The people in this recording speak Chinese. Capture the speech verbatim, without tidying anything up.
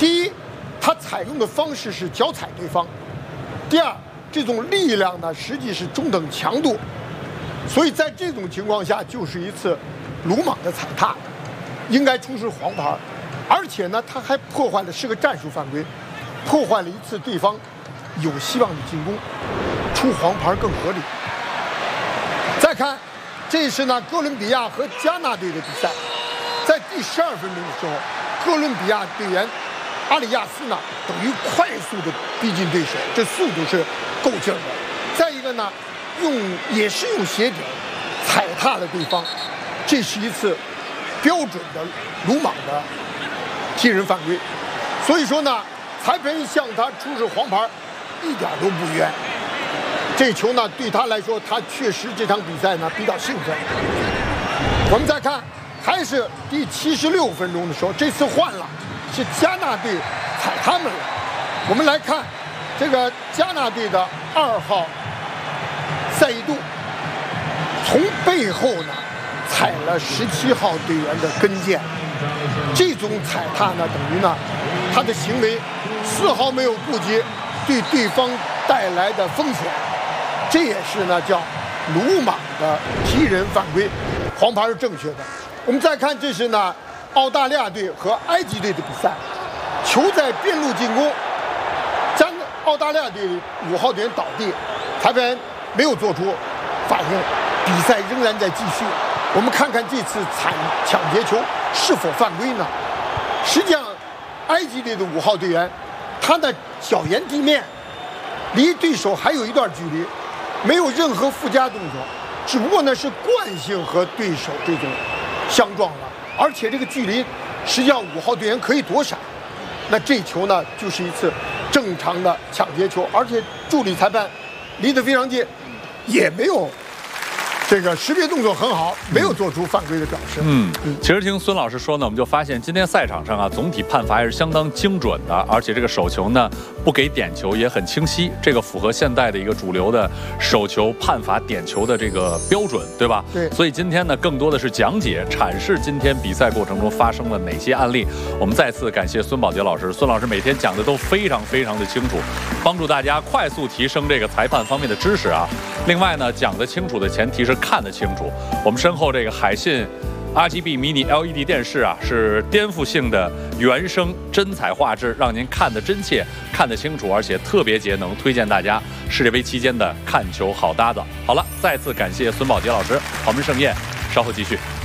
第一，他采用的方式是脚踩对方；第二，这种力量呢，实际是中等强度，所以在这种情况下，就是一次鲁莽的踩踏，应该出示黄牌。而且呢，他还破坏了是个战术犯规，破坏了一次对方有希望的进攻，出黄牌更合理。再看，这是呢哥伦比亚和加纳队的比赛，在第十二分钟的时候，哥伦比亚队员阿里亚斯呢等于快速的逼近对手，这速度是够劲儿的。再一个呢，用也是用鞋底踩踏了对方，这是一次标准的鲁莽的踢人犯规。所以说呢，裁判向他出示黄牌一点都不冤。这球呢，对他来说，他确实这场比赛呢比较兴奋。我们再看，还是第七十六分钟的时候，这次换了，是加纳队踩他们了。我们来看这个加纳队的二号赛义杜，从背后呢踩了十七号队员的跟腱。这种踩踏呢，等于呢他的行为丝毫没有顾及对对方带来的风险。这也是呢叫鲁莽的踢人犯规，黄牌是正确的。我们再看，这是呢澳大利亚队和埃及队的比赛，球在边路进攻，将澳大利亚队五号队员倒地，裁判没有做出反应，比赛仍然在继续。我们看看这次惨抢劫球是否犯规呢？实际上，埃及队的五号队员，他的脚沿地面，离对手还有一段距离。没有任何附加动作，只不过呢是惯性和对手这种相撞了，而且这个距离实际上五号队员可以躲闪，那这球呢就是一次正常的抢劫球，而且助理裁判离得非常近，也没有这个识别动作很好，没有做出犯规的表示。 嗯，其实听孙老师说呢，我们就发现今天赛场上啊，总体判罚还是相当精准的，而且这个手球呢不给点球也很清晰，这个符合现代的一个主流的手球判罚点球的这个标准，对吧？ 对。 所以今天呢，更多的是讲解、阐释今天比赛过程中发生了哪些案例。我们再次感谢孙宝杰老师，孙老师每天讲的都非常非常的清楚，帮助大家快速提升这个裁判方面的知识啊。另外呢，讲得清楚的前提是看得清楚。我们身后这个海信 R G B 迷你 L E D 电视啊，是颠覆性的原声真彩画质，让您看得真切、看得清楚，而且特别节能，推荐大家世界杯期间的看球好搭子。好了，再次感谢孙宝杰老师，好，我们盛宴稍后继续。